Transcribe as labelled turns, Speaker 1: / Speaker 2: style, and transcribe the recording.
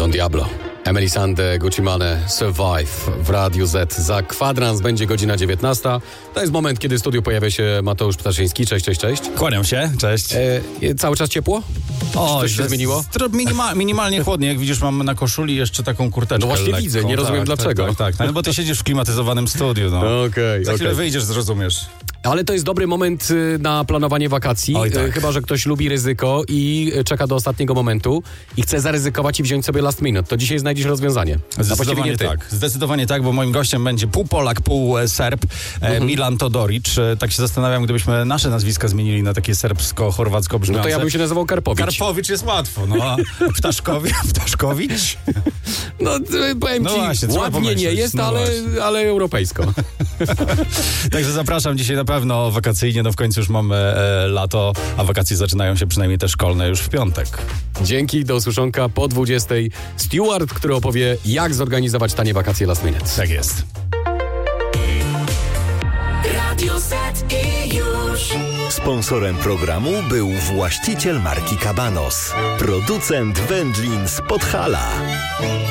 Speaker 1: Don Diablo. Emeli Sandé, Gucci Mane, Survive w Radiu Z. Za kwadrans będzie godzina 19. To jest moment, kiedy w studiu pojawia się Mateusz Ptaszyński. Cześć, cześć, cześć.
Speaker 2: Kłaniam się, cześć.
Speaker 1: Cały czas ciepło? Coś się zmieniło?
Speaker 2: Minimalnie chłodnie. Jak widzisz, mam na koszuli jeszcze taką kurteczkę.
Speaker 1: No właśnie
Speaker 2: lekką.
Speaker 1: widzę, nie rozumiem dlaczego.
Speaker 2: Tak. No bo ty siedzisz w klimatyzowanym studiu, no.
Speaker 1: Okej.
Speaker 2: Za chwilę wyjdziesz, zrozumiesz.
Speaker 1: Ale to jest dobry moment na planowanie wakacji,
Speaker 2: Oj, tak.
Speaker 1: Chyba że ktoś lubi ryzyko i czeka do ostatniego momentu i chce zaryzykować i wziąć sobie last minute. To dzisiaj znajdziesz rozwiązanie.
Speaker 2: Zdecydowanie tak, bo moim gościem będzie pół Polak, pół Serb, Milan Todoric. Tak się zastanawiam, gdybyśmy nasze nazwiska zmienili na takie serbsko-chorwacko brzmiące.
Speaker 1: No to ja bym się nazywał Karpowicz.
Speaker 2: Karpowicz jest łatwo, no a Ptaszkowicz?
Speaker 1: No powiem ci,
Speaker 2: właśnie,
Speaker 1: ładnie nie jest, ale europejsko.
Speaker 2: Także zapraszam dzisiaj na pewno wakacyjnie, no w końcu już mamy lato, a wakacje zaczynają się przynajmniej te szkolne już w piątek.
Speaker 1: Dzięki, do usłyszonka po 20. Steward, który opowie, jak zorganizować tanie wakacje last minute.
Speaker 2: Tak jest.
Speaker 3: Radio Z i już.
Speaker 4: Sponsorem programu był właściciel marki Cabanos, producent wędlin z Podhala.